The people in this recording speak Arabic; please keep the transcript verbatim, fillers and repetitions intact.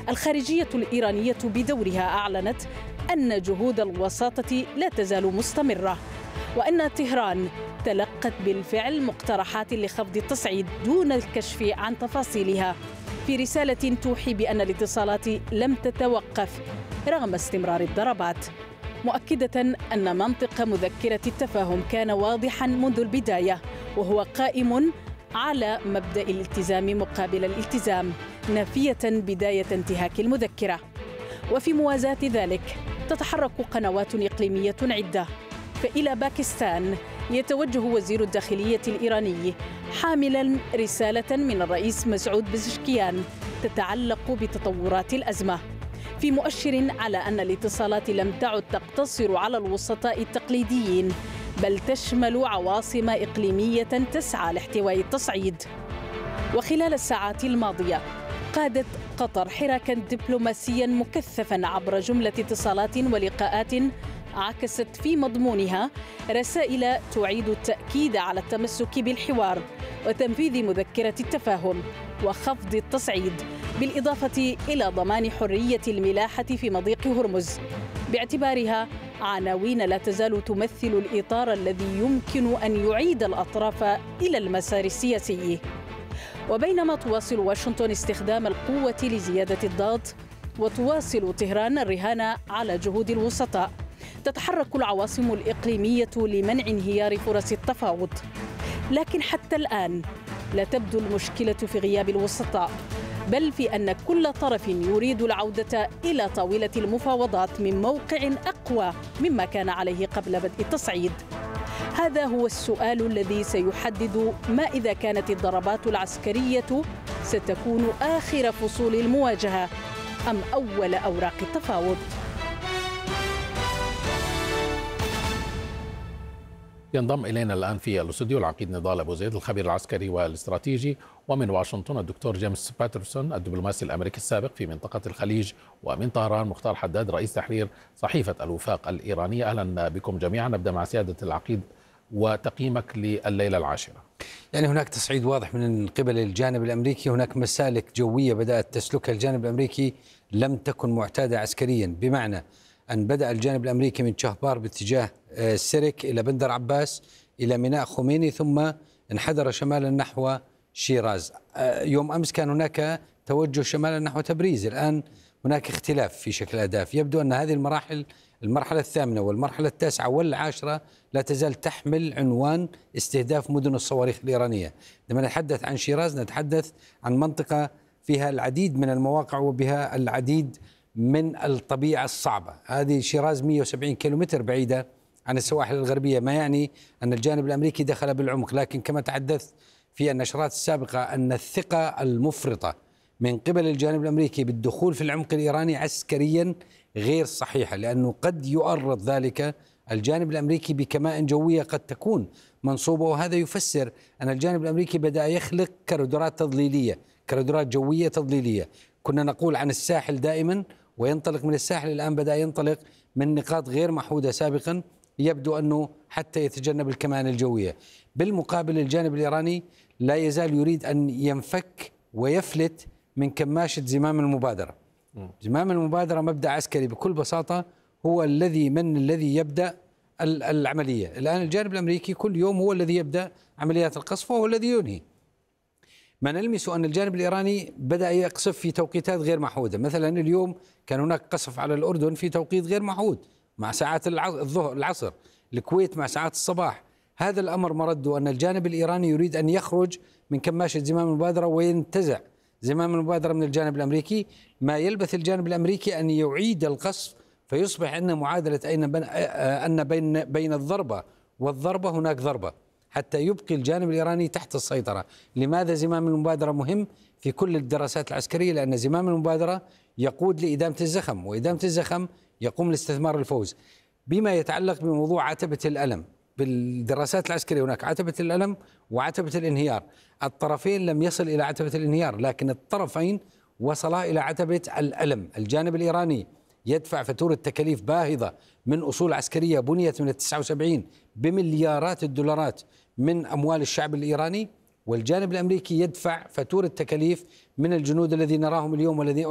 الخارجية الإيرانية بدورها أعلنت أن جهود الوساطة لا تزال مستمرة، وأن طهران تلقت بالفعل مقترحات لخفض التصعيد دون الكشف عن تفاصيلها، في رسالة توحي بأن الاتصالات لم تتوقف رغم استمرار الضربات، مؤكدة أن منطق مذكرة التفاهم كان واضحا منذ البداية، وهو قائم على مبدأ الالتزام مقابل الالتزام، نافية بداية انتهاك المذكرة. وفي موازاة ذلك تتحرك قنوات إقليمية عدة، فإلى باكستان يتوجه وزير الداخلية الإيراني حاملا رسالة من الرئيس مسعود بزشكيان تتعلق بتطورات الأزمة، في مؤشر على أن الاتصالات لم تعد تقتصر على الوسطاء التقليديين، بل تشمل عواصم إقليمية تسعى لاحتواء التصعيد. وخلال الساعات الماضية قادت قطر حراكا دبلوماسيا مكثفا عبر جملة اتصالات ولقاءات عكست في مضمونها رسائل تعيد التأكيد على التمسك بالحوار وتنفيذ مذكرة التفاهم وخفض التصعيد، بالإضافة إلى ضمان حرية الملاحة في مضيق هرمز، باعتبارها عناوين لا تزال تمثل الإطار الذي يمكن أن يعيد الأطراف إلى المسار السياسي. وبينما تواصل واشنطن استخدام القوة لزيادة الضغط وتواصل طهران الرهان على جهود الوسطاء، تتحرك العواصم الإقليمية لمنع انهيار فرص التفاوض. لكن حتى الآن لا تبدو المشكلة في غياب الوسطاء، بل في أن كل طرف يريد العودة إلى طاولة المفاوضات من موقع أقوى مما كان عليه قبل بدء التصعيد. هذا هو السؤال الذي سيحدد ما إذا كانت الضربات العسكرية ستكون آخر فصول المواجهة أم أول أوراق التفاوض. ينضم إلينا الآن في الاستوديو العقيد نضال أبو زيد الخبير العسكري والاستراتيجي، ومن واشنطن الدكتور جيمس باترسون الدبلوماسي الأمريكي السابق في منطقة الخليج، ومن طهران مختار حداد رئيس تحرير صحيفة الوفاق الإيرانية. أهلا بكم جميعا. نبدأ مع سيادة العقيد وتقييمك لليلة العاشرة. يعني هناك تصعيد واضح من قبل الجانب الأمريكي، هناك مسالك جوية بدأت تسلكها الجانب الأمريكي لم تكن معتادة عسكريا، بمعنى أن بدأ الجانب الأمريكي من شهبار باتجاه سرك إلى بندر عباس إلى ميناء خميني، ثم انحدر شمالا نحو شيراز. يوم أمس كان هناك توجه شمالا نحو تبريز، الآن هناك اختلاف في شكل الأهداف. يبدو أن هذه المراحل، المرحلة الثامنة والمرحلة التاسعة والعاشرة، لا تزال تحمل عنوان استهداف مدن الصواريخ الإيرانية. عندما نتحدث عن شيراز نتحدث عن منطقة فيها العديد من المواقع وبها العديد من الطبيعة الصعبة. هذه شيراز مئة وسبعين كيلومتر بعيدة عن السواحل الغربية، ما يعني أن الجانب الأمريكي دخل بالعمق. لكن كما تحدثت في النشرات السابقة أن الثقة المفرطة من قبل الجانب الأمريكي بالدخول في العمق الإيراني عسكريا غير صحيحة، لأنه قد يؤرض ذلك الجانب الأمريكي بكمائن جوية قد تكون منصوبة، وهذا يفسر أن الجانب الأمريكي بدأ يخلق كرادرات تضليلية، كرادرات جوية تضليلية. كنا نقول عن الساحل دائما وينطلق من الساحل، الآن بدأ ينطلق من نقاط غير محودة سابقا، يبدو أنه حتى يتجنب الكمائن الجوية. بالمقابل الجانب الإيراني لا يزال يريد أن ينفك ويفلت من كماشة زمام المبادرة. زمام المبادرة مبدأ عسكري بكل بساطة، هو الذي من الذي يبدأ العملية. الآن الجانب الأمريكي كل يوم هو الذي يبدأ عمليات القصف وهو الذي ينهي. ما نلمس أن الجانب الإيراني بدأ يقصف في توقيتات غير محودة. مثلا اليوم كان هناك قصف على الأردن في توقيت غير محود مع ساعات الظهر العصر، الكويت مع ساعات الصباح. هذا الأمر مرده أن الجانب الإيراني يريد أن يخرج من كماشة زمام المبادرة وينتزع زمام المبادرة من الجانب الأمريكي، ما يلبث الجانب الأمريكي أن يعيد القصف، فيصبح أن معادلة أن بين بين الضربة والضربة هناك ضربة حتى يبقي الجانب الإيراني تحت السيطرة. لماذا زمام المبادرة مهم في كل الدراسات العسكرية؟ لأن زمام المبادرة يقود لإدامة الزخم، وإدامة الزخم يقوم لاستثمار الفوز. بما يتعلق بموضوع عتبة الألم، بالدراسات العسكرية هناك عتبة الألم وعتبة الانهيار. الطرفين لم يصل إلى عتبة الانهيار، لكن الطرفين وصلا إلى عتبة الألم. الجانب الإيراني يدفع فاتورة تكاليف باهظة من أصول عسكرية بنيت من التسعة وسبعين بمليارات الدولارات من أموال الشعب الإيراني، والجانب الأمريكي يدفع فاتورة تكاليف من الجنود الذي نراهم اليوم والذي